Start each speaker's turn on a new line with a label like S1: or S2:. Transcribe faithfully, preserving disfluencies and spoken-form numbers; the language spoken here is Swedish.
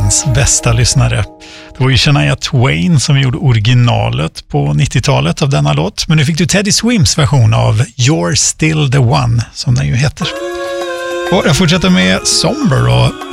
S1: världens bästa lyssnare. Det var ju Shania Twain som gjorde originalet på nittiotalet av denna låt. Men nu fick du Teddy Swims version av You're Still the One, som den ju heter. Och jag fortsätter med Somber och